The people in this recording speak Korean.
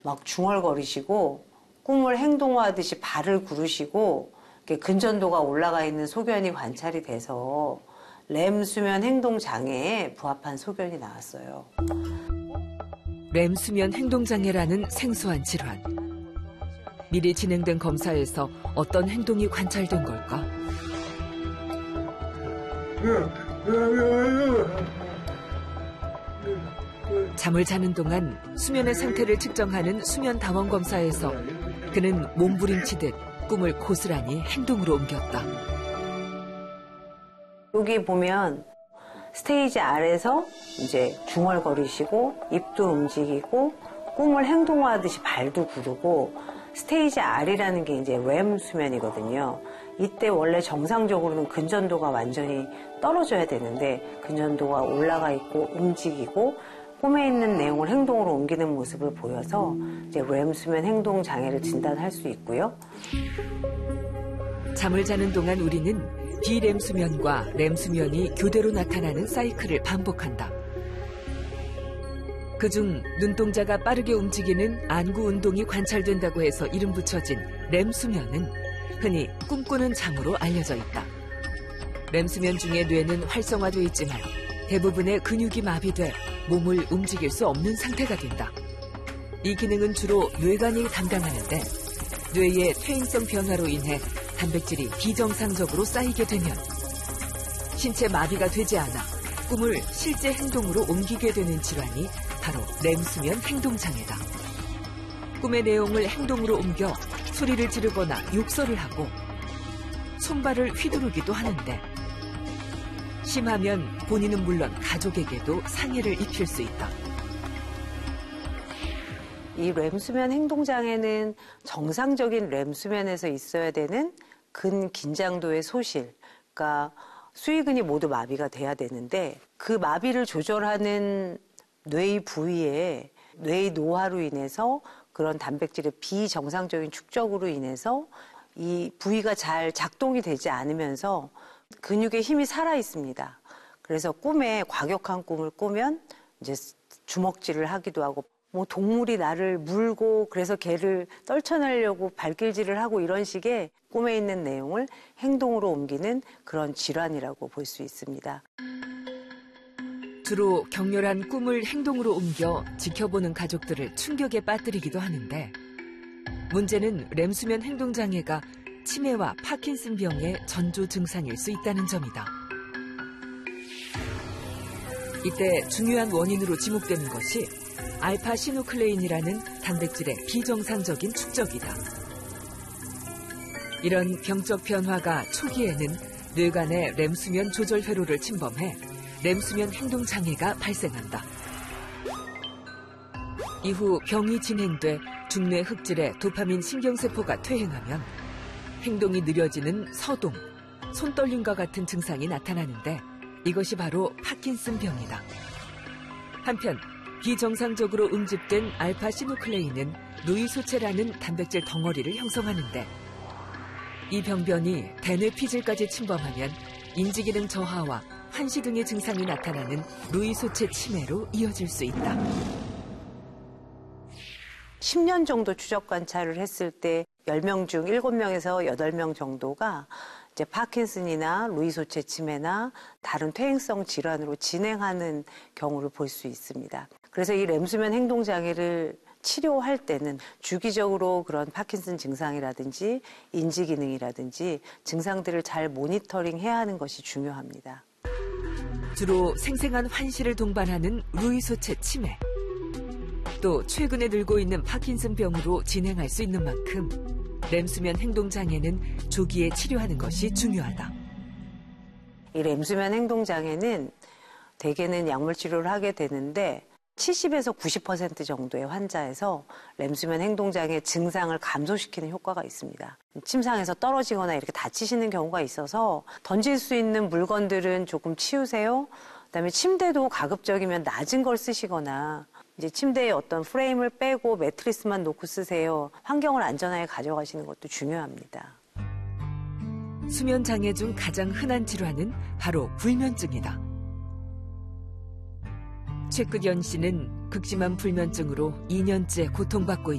막 중얼거리시고 꿈을 행동화하듯이 발을 구르시고 근전도가 올라가 있는 소견이 관찰이 돼서 렘 수면 행동 장애에 부합한 소견이 나왔어요. 렘 수면 행동 장애라는 생소한 질환. 미리 진행된 검사에서 어떤 행동이 관찰된 걸까? 잠을 자는 동안 수면의 상태를 측정하는 수면 다원 검사에서 그는 몸부림치듯 꿈을 고스란히 행동으로 옮겼다. 여기 보면 스테이지 R에서 이제 중얼거리시고 입도 움직이고 꿈을 행동화하듯이 발도 구르고 스테이지 R이라는 게 이제 렘 수면이거든요. 이때 원래 정상적으로는 근전도가 완전히 떨어져야 되는데 근전도가 올라가 있고 움직이고 꿈에 있는 내용을 행동으로 옮기는 모습을 보여서 이제 렘 수면 행동 장애를 진단할 수 있고요. 잠을 자는 동안 우리는 비렘 수면과 렘 수면이 교대로 나타나는 사이클을 반복한다. 그중 눈동자가 빠르게 움직이는 안구 운동이 관찰된다고 해서 이름 붙여진 렘 수면은 흔히 꿈꾸는 잠으로 알려져 있다. 렘 수면 중에 뇌는 활성화돼 있지만 대부분의 근육이 마비돼 몸을 움직일 수 없는 상태가 된다. 이 기능은 주로 뇌관이 담당하는데 뇌의 퇴행성 변화로 인해 단백질이 비정상적으로 쌓이게 되면 신체 마비가 되지 않아 꿈을 실제 행동으로 옮기게 되는 질환이 바로 렘 수면 행동 장애다. 꿈의 내용을 행동으로 옮겨 소리를 지르거나 욕설을 하고 손발을 휘두르기도 하는데 심하면 본인은 물론 가족에게도 상해를 입힐 수 있다. 이 렘 수면 행동 장애는 정상적인 렘 수면에서 있어야 되는 근긴장도의 소실, 그러니까 수의근이 모두 마비가 돼야 되는데 그 마비를 조절하는 뇌의 부위에 뇌의 노화로 인해서 그런 단백질의 비정상적인 축적으로 인해서 이 부위가 잘 작동이 되지 않으면서 근육의 힘이 살아 있습니다. 그래서 꿈에 과격한 꿈을 꾸면 이제 주먹질을 하기도 하고 뭐 동물이 나를 물고 그래서 걔를 떨쳐내려고 발길질을 하고 이런 식의 꿈에 있는 내용을 행동으로 옮기는 그런 질환이라고 볼 수 있습니다. 주로 격렬한 꿈을 행동으로 옮겨 지켜보는 가족들을 충격에 빠뜨리기도 하는데 문제는 렘 수면 행동 장애가 치매와 파킨슨병의 전조 증상일 수 있다는 점이다. 이때 중요한 원인으로 지목되는 것이 알파 시누클레인이라는 단백질의 비정상적인 축적이다. 이런 병적 변화가 초기에는 뇌관의 렘 수면 조절 회로를 침범해 렘 수면 행동 장애가 발생한다. 이후 병이 진행돼 중뇌 흑질의 도파민 신경세포가 퇴행하면 행동이 느려지는 서동, 손떨림과 같은 증상이 나타나는데 이것이 바로 파킨슨병이다. 한편 비정상적으로 응집된 알파 시누클레인은 루이소체라는 단백질 덩어리를 형성하는데 이 병변이 대뇌 피질까지 침범하면 인지기능 저하와 환시 등의 증상이 나타나는 루이소체 치매로 이어질 수 있다. 10년 정도 추적 관찰을 했을 때 10명 중 7명에서 8명 정도가 이제 파킨슨이나 루이소체 치매나 다른 퇴행성 질환으로 진행하는 경우를 볼 수 있습니다. 그래서 이 렘 수면 행동 장애를 치료할 때는 주기적으로 그런 파킨슨 증상이라든지 인지 기능이라든지 증상들을 잘 모니터링해야 하는 것이 중요합니다. 주로 생생한 환시를 동반하는 루이소체 치매. 또 최근에 늘고 있는 파킨슨병으로 진행할 수 있는 만큼 렘 수면 행동 장애는 조기에 치료하는 것이 중요하다. 이 렘 수면 행동 장애는 대개는 약물 치료를 하게 되는데 70에서 90% 정도의 환자에서 렘 수면 행동 장애 증상을 감소시키는 효과가 있습니다. 침상에서 떨어지거나 이렇게 다치시는 경우가 있어서 던질 수 있는 물건들은 조금 치우세요. 그다음에 침대도 가급적이면 낮은 걸 쓰시거나 이제 침대에 어떤 프레임을 빼고 매트리스만 놓고 쓰세요. 환경을 안전하게 가져가시는 것도 중요합니다. 수면 장애 중 가장 흔한 질환은 바로 불면증이다. 최कृ연 씨는 극심한 불면증으로 2년째 고통받고 있다.